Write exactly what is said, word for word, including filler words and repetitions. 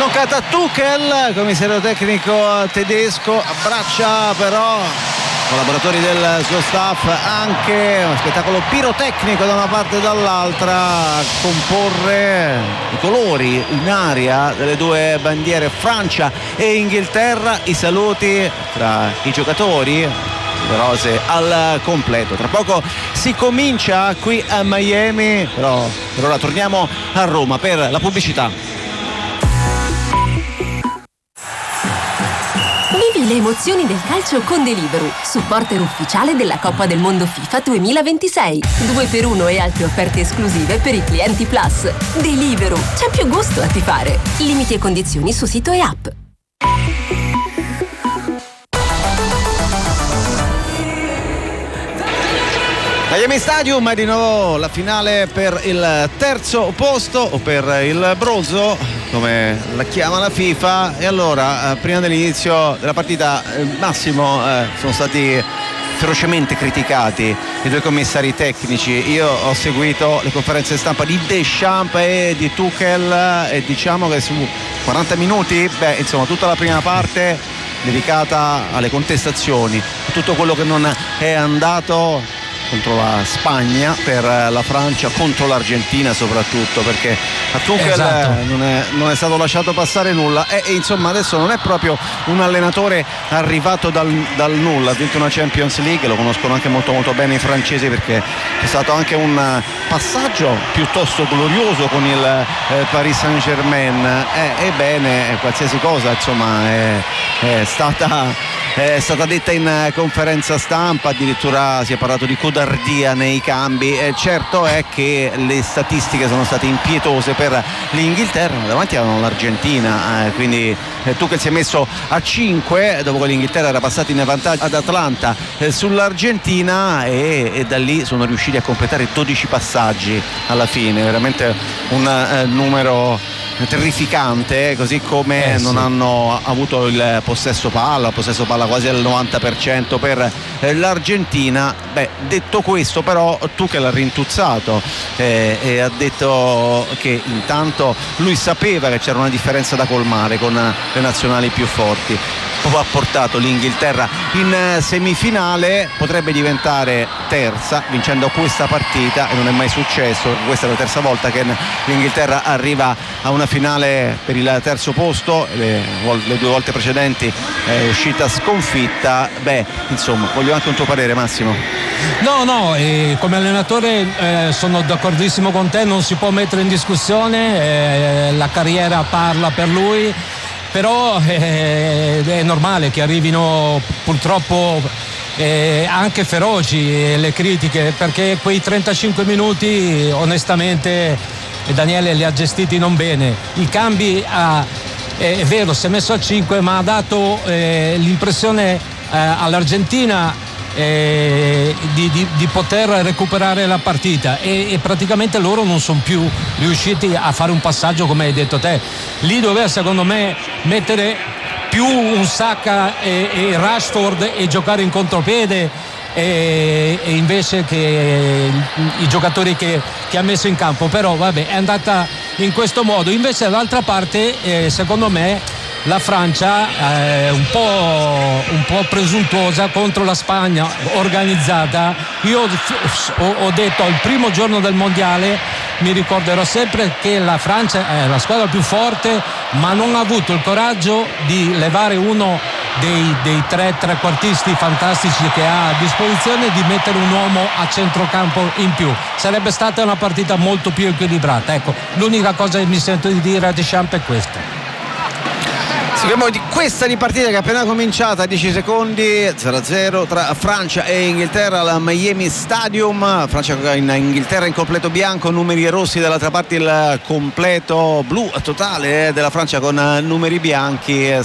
sboccata Tuchel, commissario tecnico tedesco, abbraccia però collaboratori del suo staff, anche uno spettacolo pirotecnico da una parte e dall'altra a comporre i colori in aria delle due bandiere Francia e Inghilterra, i saluti tra i giocatori, le rose al completo. Tra poco si comincia qui a Miami, però per ora torniamo a Roma per la pubblicità. Vivi le emozioni del calcio con Deliveroo, supporter ufficiale della Coppa del Mondo FIFA duemilaventisei. due per uno e altre offerte esclusive per i clienti Plus. Deliveroo, c'è più gusto a tifare. Limiti e condizioni su sito e app. Miami Stadium è di nuovo la finale per il terzo posto o per il bronzo, come la chiama la FIFA. E allora eh, prima dell'inizio della partita eh, Massimo eh, sono stati ferocemente criticati i due commissari tecnici. Io ho seguito le conferenze stampa di Deschamps e di Tuchel e diciamo che su quaranta minuti, beh insomma tutta la prima parte dedicata alle contestazioni, a tutto quello che non è andato contro la Spagna, per la Francia, contro l'Argentina soprattutto, perché a Tuchel esatto. non, è, non è stato lasciato passare nulla e, e insomma adesso non è proprio un allenatore arrivato dal, dal nulla. Ha vinto una Champions League, lo conoscono anche molto molto bene i francesi, perché c'è stato anche un passaggio piuttosto glorioso con il eh, Paris Saint-Germain. Eh, ebbene, qualsiasi cosa insomma è, è stata è stata detta in conferenza stampa, addirittura si è parlato di codardia nei cambi. Eh, certo è che le statistiche sono state impietose per l'Inghilterra, ma davanti avevano l'Argentina, eh, quindi eh, Tuchel si è messo a cinque dopo che l'Inghilterra era passata in vantaggio ad Atlanta eh, sull'Argentina e, e da lì sono riusciti a completare dodici passaggi alla fine, veramente un eh, numero terrificante, così come eh, non sì. hanno avuto il possesso palla, possesso palla quasi al novanta per cento per eh, l'Argentina. Beh, detto questo però Tuchel ha rintuzzato eh, e ha detto che intanto lui sapeva che c'era una differenza da colmare con le nazionali più forti. Ha portato l'Inghilterra in semifinale, potrebbe diventare terza vincendo questa partita e non è mai successo, questa è la terza volta che l'Inghilterra arriva a una finale per il terzo posto, le, le due volte precedenti è uscita sconfitta. Beh insomma, voglio anche un tuo parere, Massimo. No no, eh, come allenatore eh, sono d'accordissimo con te, non si può mettere in discussione, eh, la carriera parla per lui, però eh, è normale che arrivino purtroppo eh, anche feroci eh, le critiche, perché quei trentacinque minuti onestamente Daniele li ha gestiti non bene. I cambi ha, eh, è vero, si è messo a cinque, ma ha dato eh, l'impressione eh, all'Argentina Eh, di, di, di poter recuperare la partita e, e praticamente loro non sono più riusciti a fare un passaggio come hai detto te. Lì doveva secondo me mettere più un Saka e, e Rashford e giocare in contropiede e, e invece che i, i giocatori che, che ha messo in campo, però vabbè, è andata in questo modo. Invece dall'altra parte eh, secondo me la Francia è un po', un po' presuntuosa contro la Spagna organizzata. Io ho, ho detto al primo giorno del mondiale, mi ricorderò sempre che la Francia è la squadra più forte, ma non ha avuto il coraggio di levare uno dei, dei tre trequartisti fantastici che ha a disposizione, di mettere un uomo a centrocampo in più. Sarebbe stata una partita molto più equilibrata. Ecco, l'unica cosa che mi sento di dire a Deschamps è questa. Di questa di partita che è appena cominciata a dieci secondi, zero a zero tra Francia e Inghilterra al Miami Stadium. Francia in Inghilterra in completo bianco, numeri rossi, dall'altra parte il completo blu totale eh, della Francia con numeri bianchi.